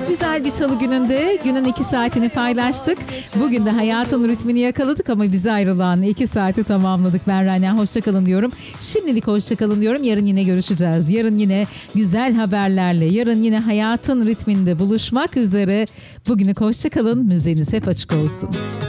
Güzel bir salı gününde günün 2 saatini paylaştık. Bugün de hayatın ritmini yakaladık ama bize ayrılan 2 saati tamamladık. Ben Rania, hoşçakalın diyorum. Şimdilik hoşçakalın diyorum. Yarın yine görüşeceğiz. Yarın yine güzel haberlerle, yarın yine hayatın ritminde buluşmak üzere. Bugünlük hoşçakalın. Müziğiniz hep açık olsun.